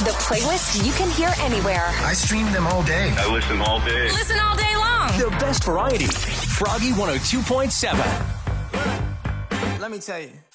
The playlist you can hear anywhere. I stream them all day. I listen all day. Listen all day long. The best variety. Froggy 102.7. Let me tell you.